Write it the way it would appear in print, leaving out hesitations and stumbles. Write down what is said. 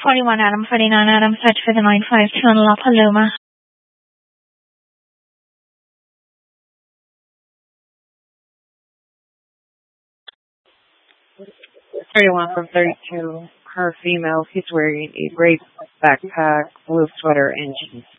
41 Adam, 49 Adam, search for the 952 on La Paloma. 31 from 32. Her female. She's wearing a gray backpack, blue sweater, and jeans.